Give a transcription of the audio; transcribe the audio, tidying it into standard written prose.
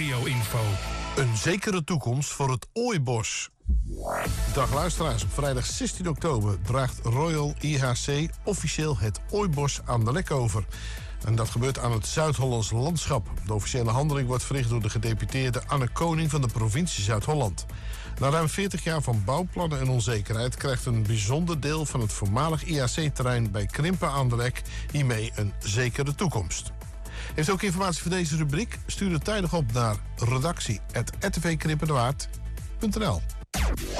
Regio-info. Een zekere toekomst voor het Ooibos. Dag luisteraars, op vrijdag 16 oktober draagt Royal IHC officieel het Ooibos aan de Lek over. En dat gebeurt aan het Zuid-Hollands landschap. De officiële handeling wordt verricht door de gedeputeerde Anne Koning van de provincie Zuid-Holland. Na ruim 40 jaar van bouwplannen en onzekerheid krijgt een bijzonder deel van het voormalig IHC-terrein bij Krimpen aan de Lek hiermee een zekere toekomst. Heeft u ook informatie voor deze rubriek? Stuur het tijdig op naar redactie@rtvkrimpendewaard.nl.